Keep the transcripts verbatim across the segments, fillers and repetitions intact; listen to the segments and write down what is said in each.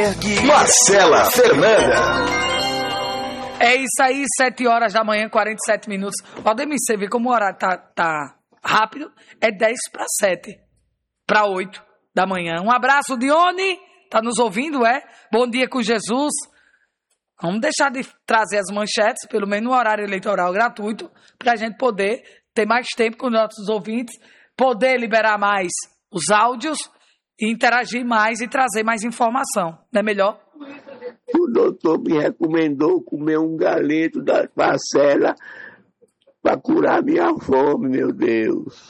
Lindenberg, Marcela Fernanda. É isso aí, sete horas da manhã, quarenta e sete minutos. Podem você ver como o horário tá, tá rápido. É dez para sete, para oito da manhã. Um abraço, Dione. Tá nos ouvindo, é? Bom dia com Jesus. Vamos deixar de trazer as manchetes, pelo menos no horário eleitoral gratuito, para a gente poder ter mais tempo com os nossos ouvintes, poder liberar mais os áudios e interagir mais e trazer mais informação. Não é melhor? O doutor me recomendou comer um galeto da Marcela para curar minha fome, meu Deus.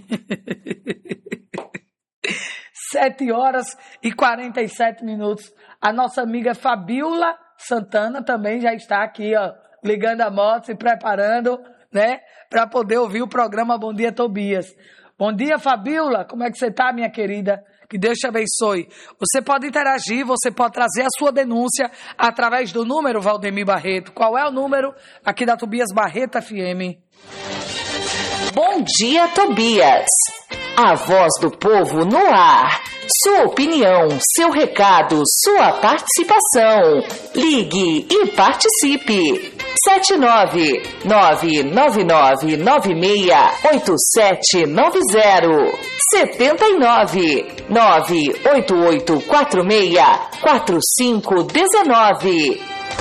Sete horas e quarenta e sete minutos. A nossa amiga Fabiola Santana também já está aqui, ó, ligando a moto, se preparando, né, para poder ouvir o programa Bom Dia Tobias. Bom dia, Fabiola. Como é que você está, minha querida? Que Deus te abençoe. Você pode interagir, você pode trazer a sua denúncia através do número, Valdemir Barreto. Qual é o número aqui da Tobias Barreto F M? Bom dia, Tobias. A voz do povo no ar. Sua opinião, seu recado, sua participação. Ligue e participe. sete nove nove nove nove nove seis oito sete nove zero. setenta e nove nove oito oito quatro seis quatro cinco um nove.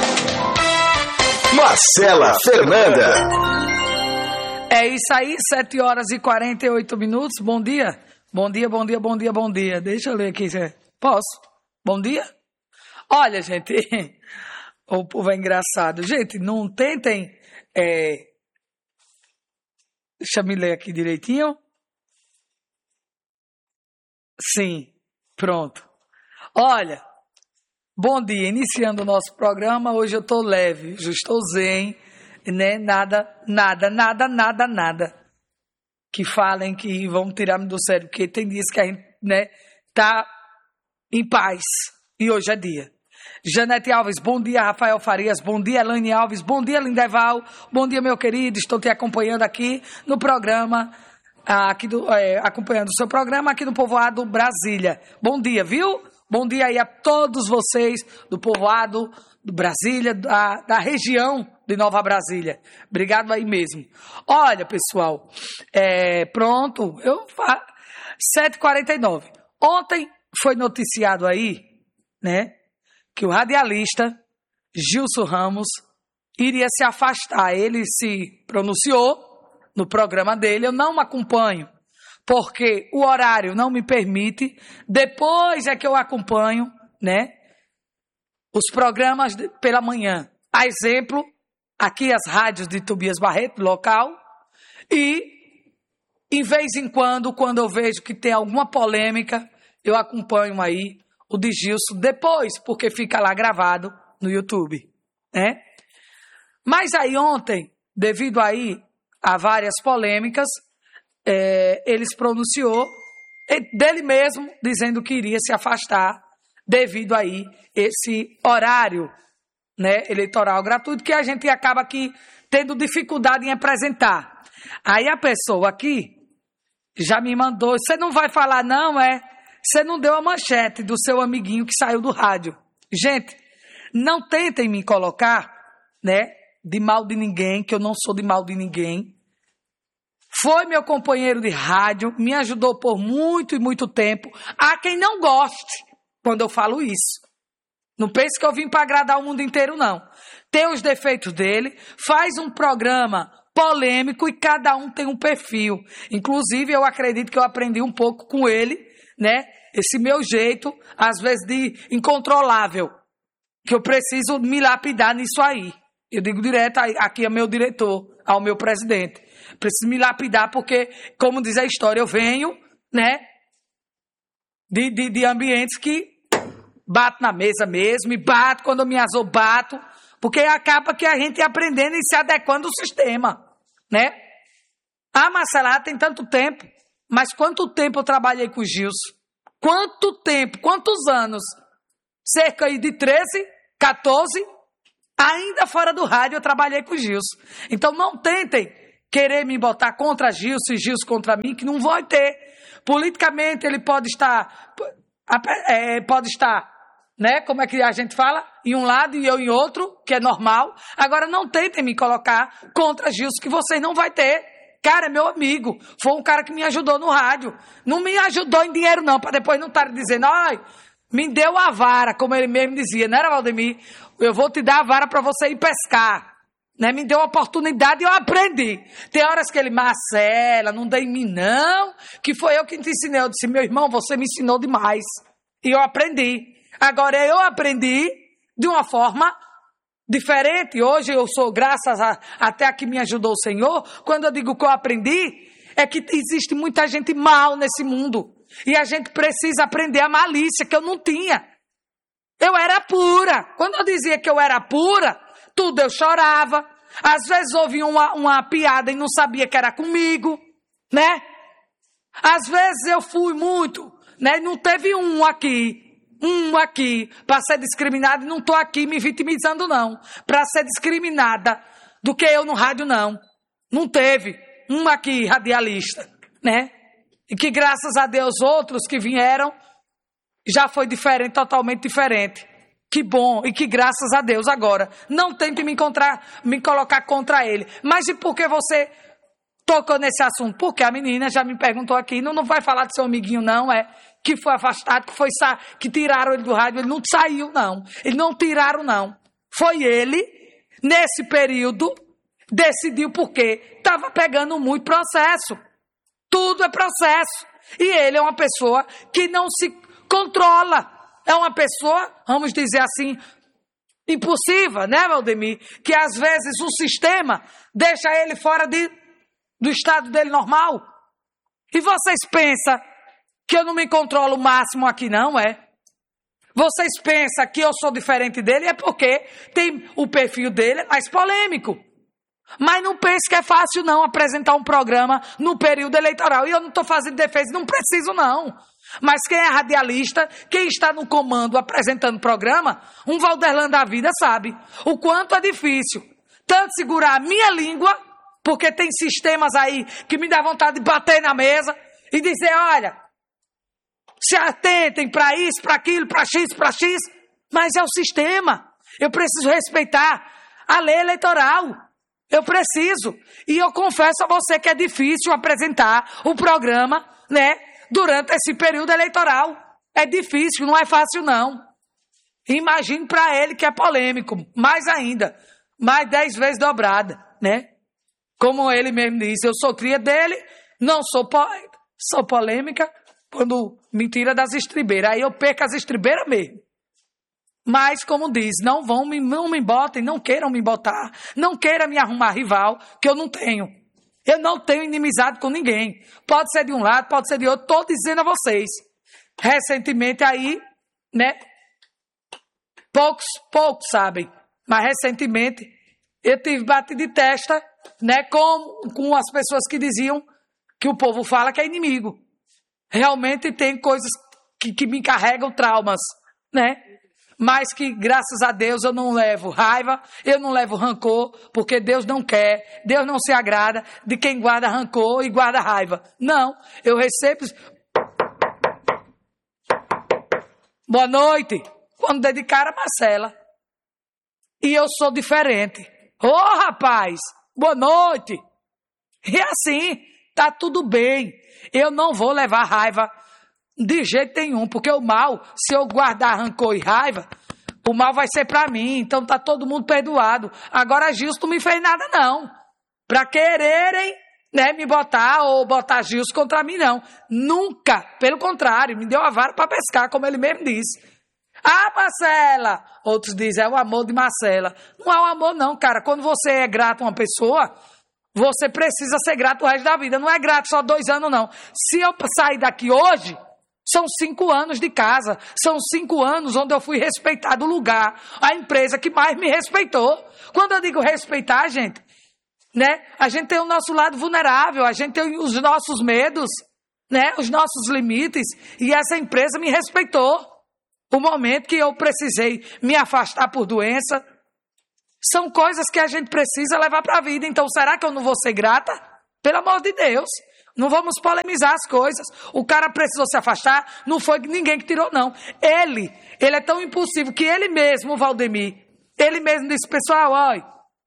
Marcela Fernanda. É isso aí, sete horas e quarenta e oito minutos. Bom dia. Bom dia, bom dia, bom dia, bom dia. Deixa eu ler aqui. Posso? Bom dia? Olha, gente, o povo é engraçado. Gente, não tentem... É... Deixa eu me ler aqui direitinho. Sim, pronto. Olha, bom dia. Iniciando o nosso programa, hoje eu estou leve, hoje eu estou zen, né? Nada, nada, nada, nada, nada. Que falem que vão tirar-me do sério, porque tem dias que a gente, né, tá em paz. E hoje é dia. Janete Alves, bom dia. Rafael Farias, bom dia. Elane Alves, bom dia. Lindeval, bom dia, meu querido. Estou te acompanhando aqui no programa, aqui do, é, acompanhando o seu programa aqui no Povoado Brasília. Bom dia, viu? Bom dia aí a todos vocês do Povoado do Brasília, da, da região de Nova Brasília. Obrigado aí mesmo. Olha, pessoal, é, pronto, eu fa... sete e quarenta e nove. Ontem foi noticiado aí, né, que o radialista Gilson Ramos iria se afastar. Ele se pronunciou no programa dele, eu não acompanho, porque o horário não me permite. Depois é que eu acompanho, né, os programas de, pela manhã. A exemplo, aqui as rádios de Tobias Barreto, local, e, em vez em quando, quando eu vejo que tem alguma polêmica, eu acompanho aí o de Gilson depois, porque fica lá gravado no YouTube, né? Mas aí ontem, devido aí a várias polêmicas, é, ele se pronunciou dele mesmo, dizendo que iria se afastar devido aí esse horário, né, eleitoral gratuito, que a gente acaba aqui tendo dificuldade em apresentar. Aí a pessoa aqui já me mandou, você não vai falar não, é? Você não deu a manchete do seu amiguinho que saiu do rádio. Gente, não tentem me colocar, né, de mal de ninguém, que eu não sou de mal de ninguém. Foi meu companheiro de rádio, me ajudou por muito e muito tempo. Há quem não goste quando eu falo isso. Não pense que eu vim para agradar o mundo inteiro, não. Tem os defeitos dele, faz um programa polêmico e cada um tem um perfil. Inclusive, eu acredito que eu aprendi um pouco com ele, né? Esse meu jeito, às vezes, de incontrolável. Que eu preciso me lapidar nisso aí. Eu digo direto aqui ao meu diretor, ao meu presidente. Preciso me lapidar porque, como diz a história, eu venho, né? De, de, de ambientes que bato na mesa mesmo, e bato, quando eu me azou, bato, porque acaba que a gente ia aprendendo e se adequando ao sistema, né? Ah, Marcela, tem tanto tempo, mas quanto tempo eu trabalhei com o Gilson? Quanto tempo, quantos anos? Cerca aí de treze, quatorze, ainda fora do rádio eu trabalhei com o Gilson. Então não tentem querer me botar contra Gilson e Gilson contra mim, que não vai ter. Politicamente ele pode estar, é, pode estar né? Como é que a gente fala? Em um lado e eu em outro, que é normal. Agora não tentem me colocar contra Gilson, que vocês não vão ter. Cara, é meu amigo. Foi um cara que me ajudou no rádio. Não me ajudou em dinheiro, não, para depois não estar dizendo, ai, me deu a vara, como ele mesmo dizia, não era, Valdemir? Eu vou te dar a vara para você ir pescar. Né? Me deu a oportunidade e eu aprendi. Tem horas que ele, Marcela, não dei em mim, não, que foi eu que te ensinei. Eu disse, meu irmão, você me ensinou demais. E eu aprendi. Agora, eu aprendi de uma forma diferente. Hoje eu sou, graças a, até a que me ajudou o Senhor, quando eu digo que eu aprendi, é que existe muita gente mal nesse mundo. E a gente precisa aprender a malícia, que eu não tinha. Eu era pura. Quando eu dizia que eu era pura, tudo eu chorava. Às vezes ouvia uma, uma piada e não sabia que era comigo, né? Às vezes eu fui muito, né? Não teve um aqui. Um aqui, para ser discriminada, e não estou aqui me vitimizando, não. Para ser discriminada do que eu no rádio, não. Não teve um aqui, radialista, né? E que, graças a Deus, outros que vieram, já foi diferente, totalmente diferente. Que bom, e que graças a Deus. Agora, não tente me encontrar, me colocar contra ele. Mas e por que você tocou nesse assunto? Porque a menina já me perguntou aqui, não, não vai falar do seu amiguinho, não, é... que foi afastado, que, foi sa... que tiraram ele do rádio. Ele não saiu, não. Ele não tiraram, não. Foi ele, nesse período, decidiu por quê? Estava pegando muito processo. Tudo é processo. E ele é uma pessoa que não se controla. É uma pessoa, vamos dizer assim, impulsiva, né, Valdemir? Que às vezes o sistema deixa ele fora de, do estado dele normal. E vocês pensam que eu não me controlo o máximo aqui, não, é? Vocês pensam que eu sou diferente dele, é porque tem o perfil dele é mais polêmico. Mas não pense que é fácil, não, apresentar um programa no período eleitoral. E eu não estou fazendo defesa, não preciso, não. Mas quem é radialista, quem está no comando apresentando programa, um Valderlan da vida sabe o quanto é difícil. Tanto segurar a minha língua, porque tem sistemas aí que me dá vontade de bater na mesa e dizer, olha... se atentem para isso, para aquilo, para X, para X. Mas é o sistema. Eu preciso respeitar a lei eleitoral. Eu preciso. E eu confesso a você que é difícil apresentar o programa, né, durante esse período eleitoral. É difícil, não é fácil, não. Imagine para ele que é polêmico. Mais ainda. Mais dez vezes dobrada, né? Como ele mesmo disse, eu sou cria dele, não sou, po- sou polêmica, quando me tira das estribeiras. Aí eu perco as estribeiras mesmo. Mas, como diz, não vão me, não me botem, não queiram me botar, não queiram me arrumar rival, que eu não tenho. Eu não tenho inimizade com ninguém. Pode ser de um lado, pode ser de outro. Estou dizendo a vocês. Recentemente aí, né? Poucos, poucos sabem. Mas recentemente eu tive bate de testa, né? Com, com as pessoas que diziam que o povo fala que é inimigo. Realmente tem coisas que, que me carregam traumas, né? Mas que, graças a Deus, eu não levo raiva, eu não levo rancor, porque Deus não quer, Deus não se agrada de quem guarda rancor e guarda raiva. Não, eu recebo... Boa noite, quando dedicar a Marcela. E eu sou diferente. Ô, oh, rapaz, boa noite. E assim, tá tudo bem. Eu não vou levar raiva de jeito nenhum, porque o mal, se eu guardar rancor e raiva, o mal vai ser para mim, então tá todo mundo perdoado. Agora, Gilson não me fez nada, não. Para quererem, né, me botar ou botar Gilson contra mim, não. Nunca, pelo contrário, me deu a vara para pescar, como ele mesmo disse. Ah, Marcela! Outros dizem, é o amor de Marcela. Não é o amor, não, cara. Quando você é grato a uma pessoa... você precisa ser grato o resto da vida. Não é grato só dois anos, não. Se eu sair daqui hoje, são cinco anos de casa. São cinco anos onde eu fui respeitado o lugar. A empresa que mais me respeitou. Quando eu digo respeitar, gente, né? A gente tem o nosso lado vulnerável. A gente tem os nossos medos, né? Os nossos limites. E essa empresa me respeitou. O momento que eu precisei me afastar por doença... são coisas que a gente precisa levar para a vida. Então, será que eu não vou ser grata? Pelo amor de Deus. Não vamos polemizar as coisas. O cara precisou se afastar, não foi ninguém que tirou, não. Ele, ele é tão impulsivo que ele mesmo, o Valdemir, ele mesmo disse, pessoal, olha,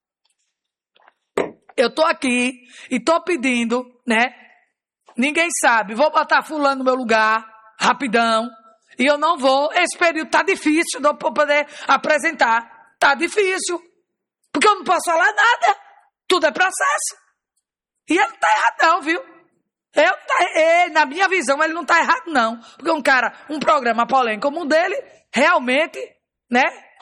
eu tô aqui e tô pedindo, né? Ninguém sabe, vou botar fulano no meu lugar, rapidão, e eu não vou, esse período tá difícil de eu poder apresentar. Tá difícil, porque eu não posso falar nada, tudo é processo. E ele não tá errado não, viu? Eu, ele, na minha visão, ele não está errado, não. Porque um cara, um programa polêmico como o dele, realmente, né?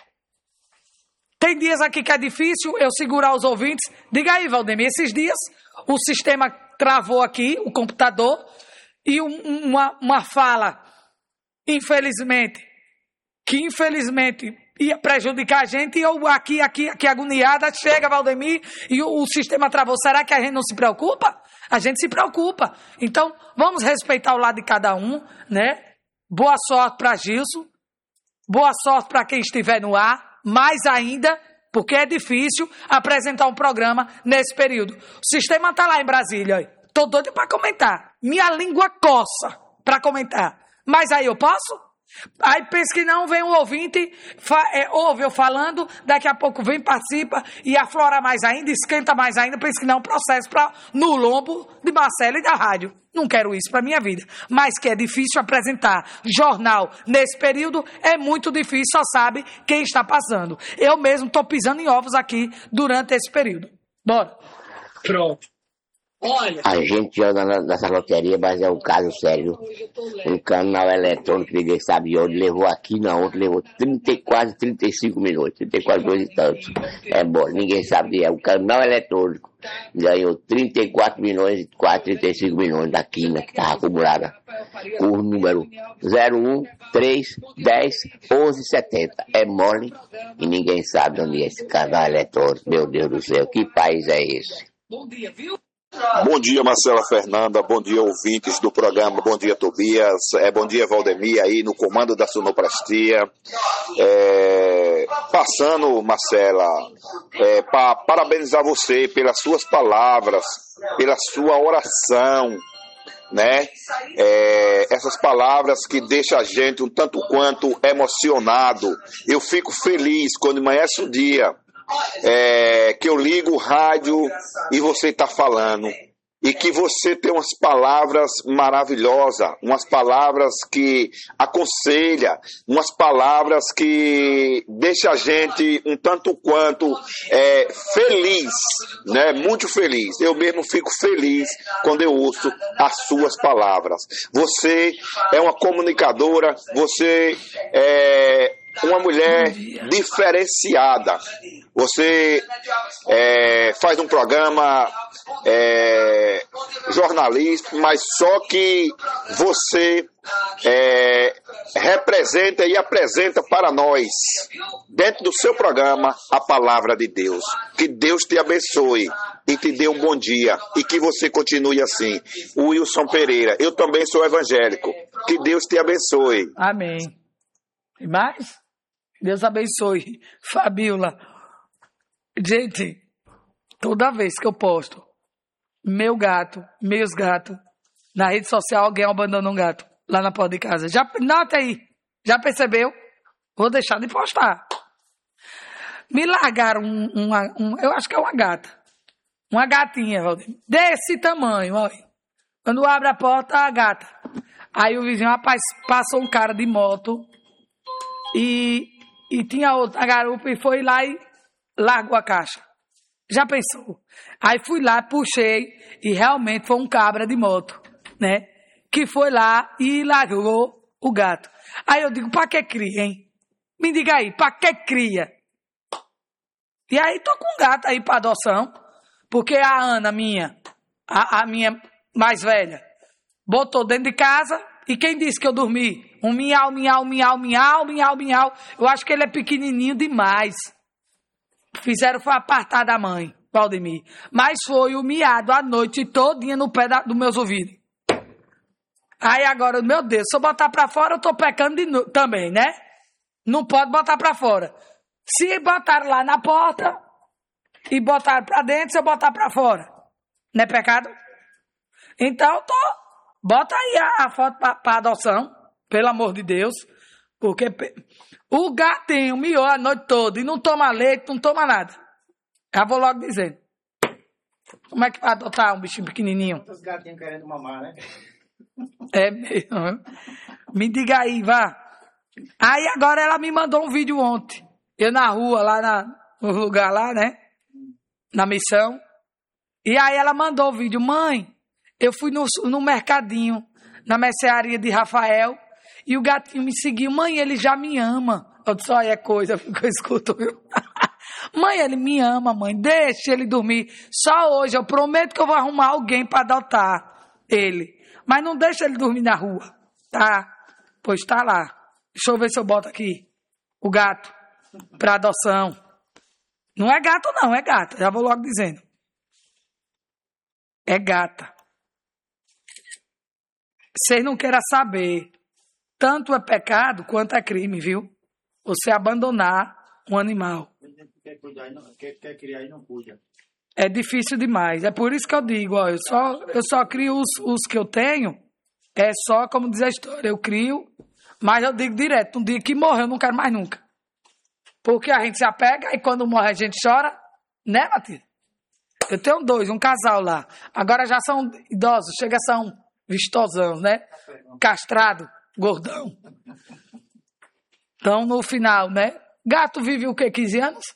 Tem dias aqui que é difícil eu segurar os ouvintes. Diga aí, Valdemir, esses dias o sistema travou aqui, o computador, e um, uma, uma fala, infelizmente, que infelizmente ia prejudicar a gente, e eu aqui, aqui, aqui agoniada, chega, Valdemir, e o, o sistema travou. Será que a gente não se preocupa? A gente se preocupa. Então, vamos respeitar o lado de cada um, né? Boa sorte para Gilson, boa sorte para quem estiver no ar, mais ainda, porque é difícil apresentar um programa nesse período. O sistema está lá em Brasília, estou doido para comentar. Minha língua coça para comentar. Mas aí eu posso? Aí pensa que não, vem um ouvinte, fa, é, ouve eu falando, daqui a pouco vem, participa e aflora mais ainda, esquenta mais ainda, pensa que não, processo pra, no lombo de Marcelo e da rádio. Não quero isso para minha vida. Mas que é difícil apresentar jornal nesse período, é muito difícil, só sabe quem está passando. Eu mesmo estou pisando em ovos aqui durante esse período. Bora. Pronto. Olha. A gente joga nessa loteria, mas é um caso sério. Um canal eletrônico que ninguém sabe onde, levou aqui na outra, levou trinta e quase trinta e cinco minutos, trinta e quatro, dois e tantos. É bom, ninguém sabe, é um canal eletrônico. Ganhou trinta e quatro milhões e quase trinta e cinco milhões da quina que estava acumulada. Com o número zero um, três, dez, onze, setenta. É mole e ninguém sabe onde é esse canal eletrônico. Meu Deus do céu, que país é esse? Bom dia, viu? Bom dia, Marcela Fernanda, bom dia, ouvintes do programa, bom dia, Tobias, é, bom dia, Valdemir, aí no comando da sonoplastia. É, passando, Marcela, é, para parabenizar você pelas suas palavras, pela sua oração, né? É, essas palavras que deixam a gente um tanto quanto emocionado. Eu fico feliz quando amanhece o dia. É, que eu ligo o rádio e você está falando, e que você tem umas palavras maravilhosas, umas palavras que aconselha, umas palavras que deixa a gente um tanto quanto é, feliz, né? Muito feliz. Eu mesmo fico feliz quando eu ouço as suas palavras. Você é uma comunicadora, você é uma mulher diferenciada. Você é, faz um programa é, jornalístico, mas só que você é, representa e apresenta para nós, dentro do seu programa, a palavra de Deus. Que Deus te abençoe e te dê um bom dia e que você continue assim. O Wilson Pereira, eu também sou evangélico. Que Deus te abençoe. Amém. E mais? Deus abençoe. Fabiola. Gente, toda vez que eu posto meu gato, meus gatos, na rede social, alguém abandona um gato lá na porta de casa. Já, nota aí. Já percebeu? Vou deixar de postar. Me largaram um, uma, um, eu acho que é uma gata. Uma gatinha, Valdir, desse tamanho, olha. Quando abre a porta, a gata. Aí o vizinho, rapaz, passou um cara de moto e, e tinha outra garupa e foi lá e largou a caixa. Já pensou? Aí fui lá, puxei e realmente foi um cabra de moto, né? Que foi lá e largou o gato. Aí eu digo, pra que cria, hein? Me diga aí, pra que cria? E aí tô com um gato aí pra adoção, porque a Ana, minha, a, a minha mais velha, botou dentro de casa e quem disse que eu dormi? Um miau, miau, miau, miau, miau, miau. Eu acho que ele é pequenininho demais. Fizeram foi apartar da mãe, Valdemir. Mas foi o miado a noite todinha no pé da, dos meus ouvidos. Aí agora, meu Deus, se eu botar pra fora, eu tô pecando de no... também, né? Não pode botar pra fora. Se botaram lá na porta e botaram pra dentro, se eu botar pra fora, não é pecado? Então, tô, bota aí a, a foto para adoção, pelo amor de Deus, porque o gatinho miou a noite toda e não toma leite, não toma nada. Já vou logo dizendo. Como é que vai adotar um bichinho pequenininho? Os gatinhos querendo mamar, né? É mesmo. Me diga aí, vá. Aí agora ela me mandou um vídeo ontem. Eu na rua, lá na, no lugar lá, né? Na missão. E aí ela mandou o vídeo. Mãe, eu fui no, no mercadinho, na mercearia de Rafael, e o gatinho me seguiu. Mãe, ele já me ama. Eu disse, olha, é coisa, que eu escuto, viu? Mãe, ele me ama, mãe. Deixa ele dormir. Só hoje, eu prometo que eu vou arrumar alguém para adotar ele. Mas não deixa ele dormir na rua, tá? Pois tá lá. Deixa eu ver se eu boto aqui o gato para adoção. Não é gato, não, é gata. Já vou logo dizendo. É gata. Vocês não queiram saber. Tanto é pecado quanto é crime, viu? Você abandonar um animal. Quer cuidar e não, quer, quer criar e não cuida. É difícil demais. É por isso que eu digo, ó, eu só, eu só crio os, os que eu tenho. É só, como diz a história, eu crio, mas eu digo direto, um dia que morrer eu não quero mais nunca. Porque a gente se apega e quando morre a gente chora, né, Matilde? Eu tenho dois, um casal lá. Agora já são idosos, chega são vistosão, né? Castrado, gordão. Então, no final, né? Gato vive o quê? quinze anos?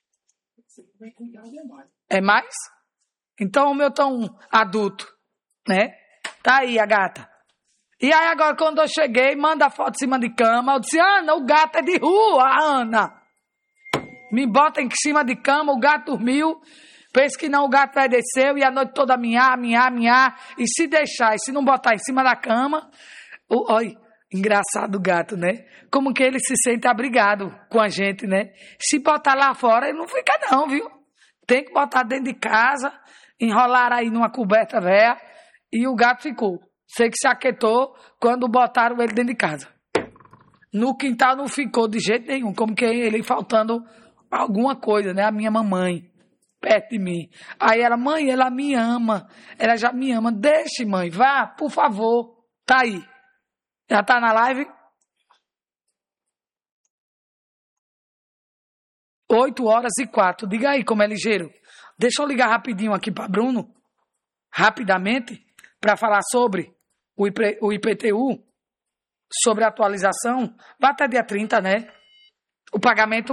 É mais? Então o meu tão adulto, né? Tá aí a gata. E aí agora quando eu cheguei, manda a foto em cima de cama. Eu disse, Ana, o gato é de rua, Ana. Me bota em cima de cama, o gato dormiu. Pensa que não, o gato vai descer e a noite toda miar, miar, miar. E se deixar, e se não botar em cima da cama... Olha, engraçado o gato, né? Como que ele se sente abrigado com a gente, né? Se botar lá fora, ele não fica não, viu? Tem que botar dentro de casa, enrolar aí numa coberta velha, e o gato ficou. Sei que se aquietou quando botaram ele dentro de casa. No quintal não ficou de jeito nenhum, como que ele faltando alguma coisa, né? A minha mamãe, perto de mim. Aí ela, mãe, ela me ama, ela já me ama. Deixe, mãe, vá, por favor. Tá aí. Já tá na live? Oito horas e quatro. Diga aí como é ligeiro. Deixa eu ligar rapidinho aqui para Bruno, rapidamente, para falar sobre o I P T U, sobre a atualização. Vai até dia trinta, né? O pagamento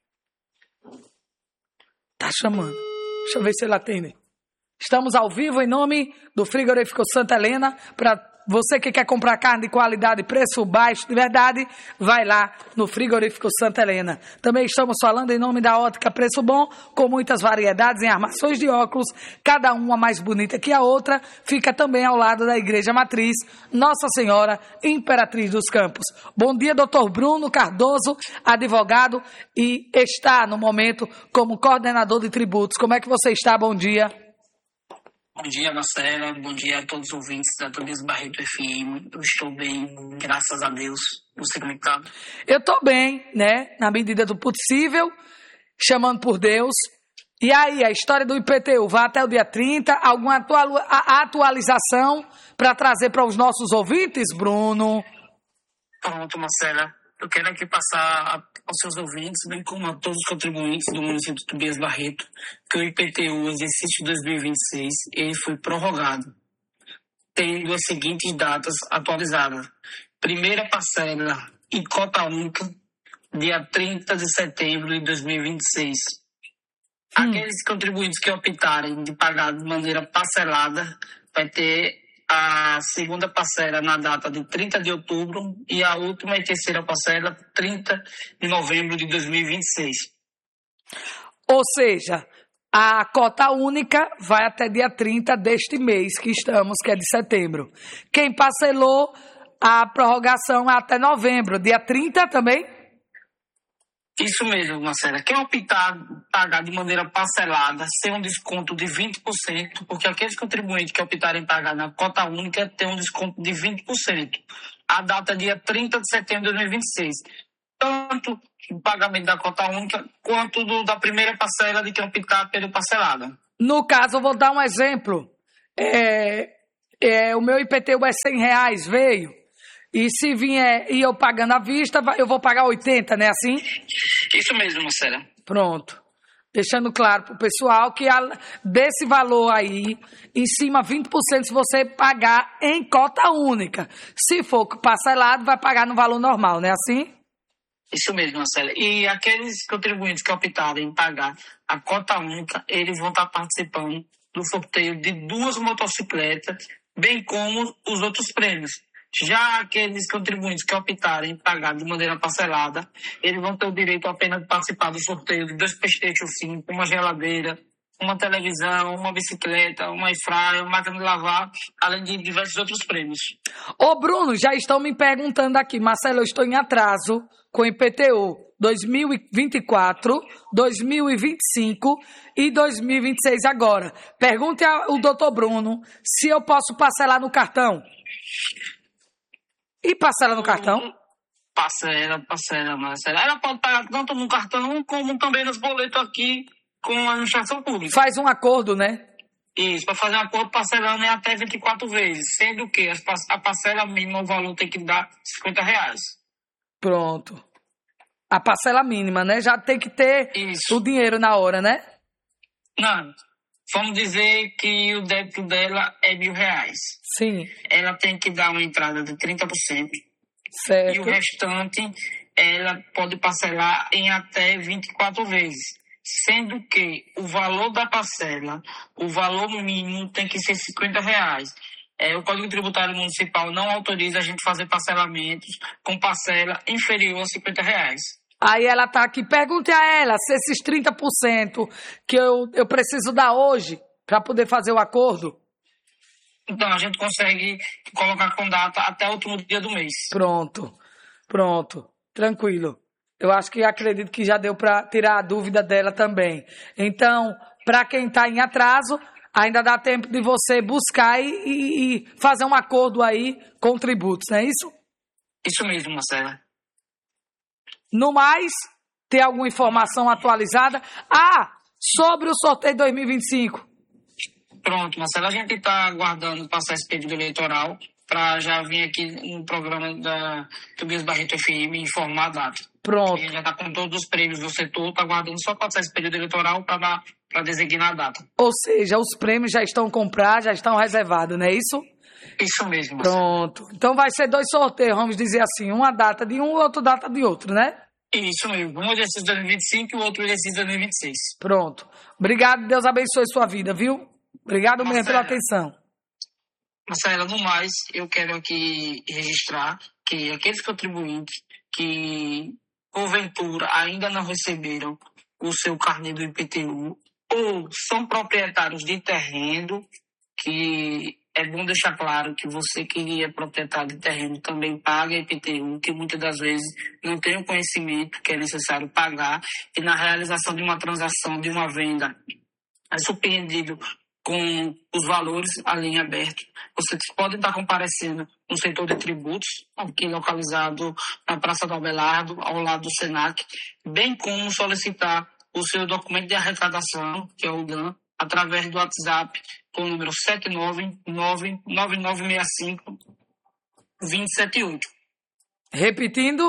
tá chamando. Deixa eu ver se ele atende. Estamos ao vivo em nome do Frigorífico Santa Helena para... Você que quer comprar carne de qualidade e preço baixo de verdade, vai lá no Frigorífico Santa Helena. Também estamos falando em nome da Ótica Preço Bom, com muitas variedades em armações de óculos, cada uma mais bonita que a outra. Fica também ao lado da Igreja Matriz, Nossa Senhora Imperatriz dos Campos. Bom dia, doutor Bruno Cardoso, advogado, e está no momento como coordenador de tributos. Como é que você está? Bom dia. Bom dia, Marcela. Bom dia a todos os ouvintes da Tobias Barreto F M. Eu estou bem, graças a Deus. Você como está? Eu estou bem, né? Na medida do possível, chamando por Deus. E aí, a história do I P T U vai até o dia trinta. Alguma atual, a, atualização para trazer para os nossos ouvintes, Bruno? Pronto, Marcela. Eu quero aqui passar aos seus ouvintes, bem como a todos os contribuintes do município de Tobias Barreto, que o I P T U exercício dois mil e vinte e seis ele foi prorrogado, tendo as seguintes datas atualizadas. Primeira parcela em cota única, dia trinta de setembro de dois mil e vinte e seis. Hum. Aqueles contribuintes que optarem de pagar de maneira parcelada vai ter a segunda parcela na data de trinta de outubro e a última e terceira parcela trinta de novembro de dois mil e vinte e seis. Ou seja, a cota única vai até dia trinta deste mês que estamos, que é de setembro. Quem parcelou, a prorrogação é até novembro, dia trinta também? Isso mesmo, Marcela. Quem optar pagar de maneira parcelada, sem um desconto de vinte por cento, porque aqueles contribuintes que optarem pagar na cota única têm um desconto de vinte por cento. A data é dia trinta de setembro de dois mil e vinte e seis. Tanto o pagamento da cota única, quanto do, da primeira parcela de quem optar pelo parcelado. No caso, eu vou dar um exemplo. É, é, o meu I P T U é cem reais, veio. E se vier e eu pagando à vista, eu vou pagar oitenta, né? Assim? Isso mesmo, Marcela. Pronto. Deixando claro para o pessoal que a, desse valor aí, em cima vinte por cento se você pagar em cota única. Se for parcelado, vai pagar no valor normal, né? Assim? Isso mesmo, Marcela. E aqueles contribuintes que optarem em pagar a cota única, eles vão estar participando do sorteio de duas motocicletas, bem como os outros prêmios. Já aqueles contribuintes que optarem em pagar de maneira parcelada, eles vão ter o direito apenas de participar do sorteio de dois PlayStation cinco, uma geladeira, uma televisão, uma bicicleta, uma airfryer, uma máquina de lavar, além de diversos outros prêmios. Ô Bruno, já estão me perguntando aqui, Marcelo, eu estou em atraso com I P T U dois mil e vinte e quatro, dois mil e vinte e cinco e dois mil e vinte e seis agora. Pergunte ao doutor Bruno se eu posso parcelar no cartão. E parcela no cartão? Parcela, parcela, Marcela. Ela pode pagar tanto no cartão como também nos boletos aqui com a administração pública. Faz um acordo, né? Isso, para fazer um acordo parcelando em até vinte e quatro vezes, sendo que a parcela mínima, o valor tem que dar cinquenta reais. Pronto. A parcela mínima, né? Já tem que ter Isso. o dinheiro na hora, né? Não. Vamos dizer que o débito dela é mil reais. Sim. Ela tem que dar uma entrada de trinta por cento. Certo. E o restante, ela pode parcelar em até vinte e quatro vezes. Sendo que o valor da parcela, o valor mínimo tem que ser cinquenta reais. É, o Código Tributário Municipal não autoriza a gente fazer parcelamentos com parcela inferior a cinquenta reais. Aí ela tá aqui, pergunte a ela se esses trinta por cento que eu, eu preciso dar hoje para poder fazer o acordo. Então, a gente consegue colocar com data até o último dia do mês. Pronto, pronto, tranquilo. Eu acho que acredito que já deu para tirar a dúvida dela também. Então, para quem está em atraso, ainda dá tempo de você buscar e, e, e fazer um acordo aí com tributos, não é isso? Isso mesmo, Marcela. No mais, tem alguma informação atualizada? Ah, sobre o sorteio dois mil e vinte e cinco. Pronto, Marcelo, a gente está aguardando passar esse período eleitoral para já vir aqui no programa da Tobias Barreto F M informar a data. Pronto. E já está com todos os prêmios do setor, está aguardando só passar esse período eleitoral para designar a data. Ou seja, os prêmios já estão comprados, já estão reservados, não é isso? Isso mesmo, Marcelo. Pronto. Então vai ser dois sorteios, vamos dizer assim, uma data de um e outra data de outro, né? Isso mesmo. Um exercício dois mil e vinte e cinco e o outro exercício dois mil e vinte e seis. Pronto. Obrigado, Deus abençoe sua vida, viu? Obrigado mesmo pela atenção. Marcela, no mais, eu quero aqui registrar que aqueles contribuintes que, porventura, ainda não receberam o seu carnê do I P T U ou são proprietários de terreno, que é bom deixar claro que você que é proprietário de terreno também paga I P T U, que muitas das vezes não tem o conhecimento que é necessário pagar, e na realização de uma transação, de uma venda, é surpreendido com os valores ali em aberto. Vocês podem estar comparecendo no setor de tributos, aqui localizado na Praça do Abelardo, ao lado do SENAC, bem como solicitar o seu documento de arrecadação, que é o D A N, através do WhatsApp, com o número sete nove nove nove nove seis cinco dois zero sete oito. Repetindo?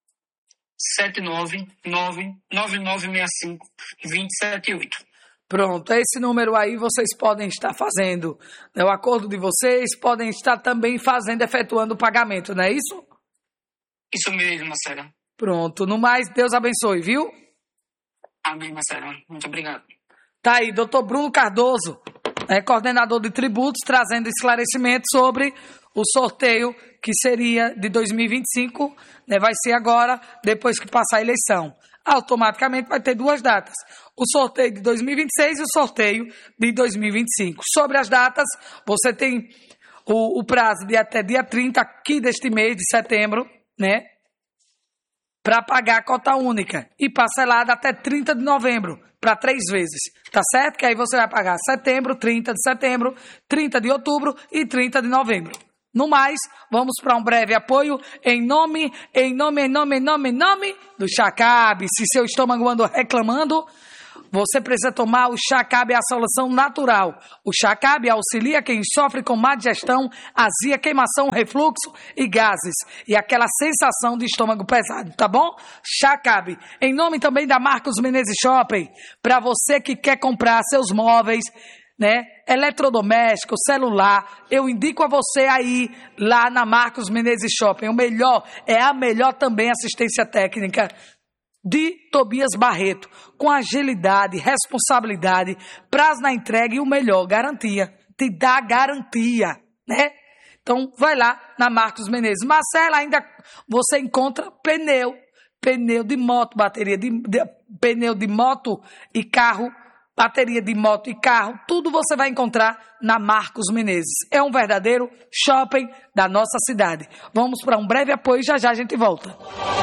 sete nove nove nove nove seis cinco dois zero sete oito. Pronto, esse número aí vocês podem estar fazendo, né, o acordo de vocês, podem estar também fazendo, efetuando o pagamento, não é isso? Isso mesmo, Marcela. Pronto, no mais, Deus abençoe, viu? Amém, Marcela. Muito obrigado. Tá aí, doutor Bruno Cardoso, é, coordenador de tributos, trazendo esclarecimento sobre o sorteio que seria de dois mil e vinte e cinco, né, vai ser agora, depois que passar a eleição. Automaticamente vai ter duas datas, o sorteio de dois mil e vinte e seis e o sorteio de dois mil e vinte e cinco. Sobre as datas, você tem o, o prazo de até dia trinta aqui deste mês de setembro, né, para pagar a cota única e parcelada até trinta de novembro, para três vezes, tá certo? Que aí você vai pagar setembro, trinta de setembro, trinta de outubro e trinta de novembro. No mais, vamos para um breve apoio em nome, em nome, em nome, em nome, em nome do Chacabe. Se seu estômago andou reclamando, você precisa tomar o Chá Cabe, a solução natural. O Chá Cabe auxilia quem sofre com má digestão, azia, queimação, refluxo e gases. E aquela sensação de estômago pesado, tá bom? Chá Cabe. Em nome também da Marcos Menezes Shopping, para você que quer comprar seus móveis, né, eletrodoméstico, celular, eu indico a você aí lá na Marcos Menezes Shopping. O melhor, é a melhor também assistência técnica de Tobias Barreto, com agilidade, responsabilidade, prazo na entrega e o melhor, garantia. Te dá garantia, né? Então, vai lá na Marcos Menezes. Marcela, ainda você encontra pneu, pneu de moto, bateria de, de pneu de moto e carro, bateria de moto e carro, tudo você vai encontrar na Marcos Menezes. É um verdadeiro shopping da nossa cidade. Vamos para um breve apoio e já já a gente volta.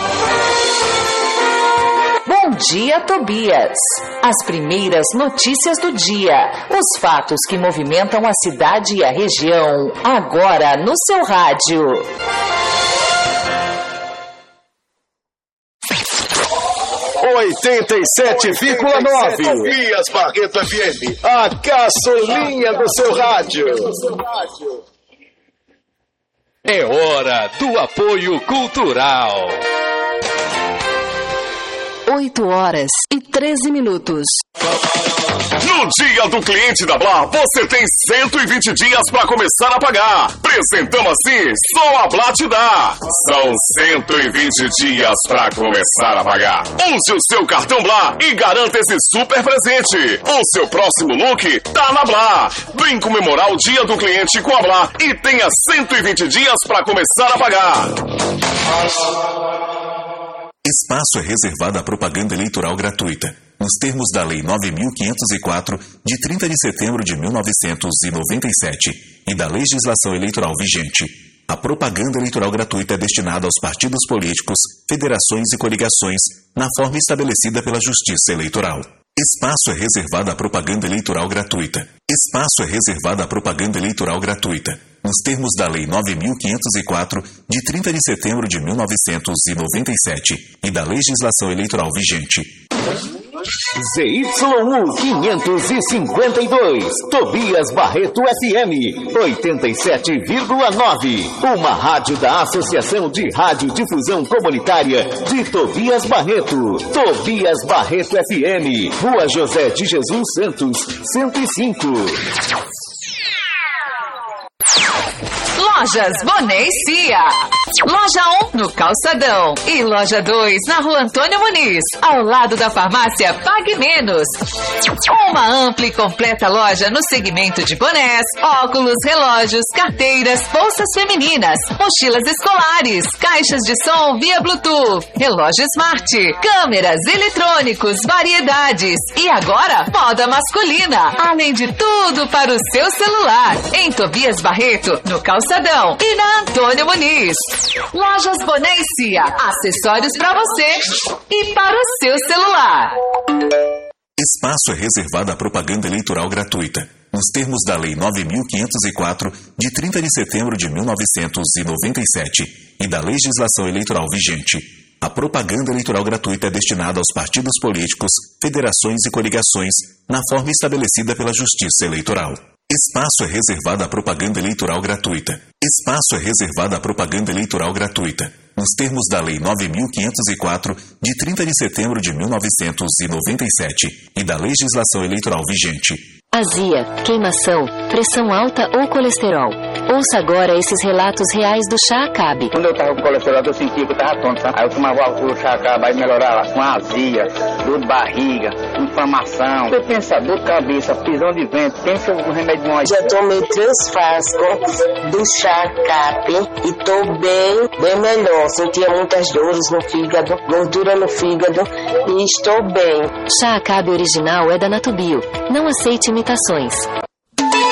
Bom dia, Tobias. As primeiras notícias do dia. Os fatos que movimentam a cidade e a região. Agora no seu rádio. oitenta e sete vírgula nove. Tobias Barreto F M. A caçulinha do seu rádio. É hora do apoio cultural. oito horas e treze minutos. No Dia do Cliente da Blá, você tem cento e vinte dias para começar a pagar. Apresentamos assim, só a Blá te dá. São cento e vinte dias para começar a pagar. Use o seu cartão Blá e garanta esse super presente. O seu próximo look tá na Blá. Vem comemorar o Dia do Cliente com a Blá e tenha cento e vinte dias para começar a pagar. Espaço é reservado à propaganda eleitoral gratuita, nos termos da Lei nove mil quinhentos e quatro, de trinta de setembro de mil novecentos e noventa e sete, e da legislação eleitoral vigente. A propaganda eleitoral gratuita é destinada aos partidos políticos, federações e coligações, na forma estabelecida pela Justiça Eleitoral. Espaço é reservado à propaganda eleitoral gratuita. Espaço é reservado à propaganda eleitoral gratuita, nos termos da Lei nove mil quinhentos e quatro, de trinta de setembro de mil novecentos e noventa e sete, e da legislação eleitoral vigente. Z Y U quinhentos e cinquenta e dois, Tobias Barreto F M, oitenta e sete vírgula nove, uma rádio da Associação de Radiodifusão Comunitária de Tobias Barreto. Tobias Barreto F M, Rua José de Jesus Santos, cento e cinco. Lojas Boné e Cia. Loja um no Calçadão e Loja dois na Rua Antônio Muniz, ao lado da farmácia Pague Menos. Uma ampla e completa loja no segmento de bonés, óculos, relógios, carteiras, bolsas femininas, mochilas escolares, caixas de som via Bluetooth, relógio smart, câmeras, eletrônicos, variedades e agora moda masculina, além de tudo para o seu celular. Em Tobias Barreto, no Calçadão e na Antônio Muniz. Lojas Boné e Cia, acessórios para você e para o seu celular. Espaço é reservado à propaganda eleitoral gratuita, nos termos da Lei nove mil quinhentos e quatro, de trinta de setembro de mil novecentos e noventa e sete, e da legislação eleitoral vigente. A propaganda eleitoral gratuita é destinada aos partidos políticos, federações e coligações, na forma estabelecida pela Justiça Eleitoral. Espaço é reservado à propaganda eleitoral gratuita. Espaço é reservado à propaganda eleitoral gratuita, nos termos da Lei nove mil quinhentos e quatro, de trinta de setembro de mil novecentos e noventa e sete, e da legislação eleitoral vigente. Azia, queimação, pressão alta ou colesterol. Ouça agora esses relatos reais do Chá Cabe. Quando eu tava com colesterol, eu sentia que eu tava tonto, sabe? Aí eu tomava o Chá Cabe, aí melhorava com azia, dor de barriga, inflamação. Você pensa, dor de cabeça, prisão de vento, pensa um remédio bom aí. Já tomei três frascos do Chá Cabe e tô bem, bem melhor. Sentia muitas dores no fígado, gordura no fígado e estou bem. Chá Cabe original é da Natubio. Não aceite imitações.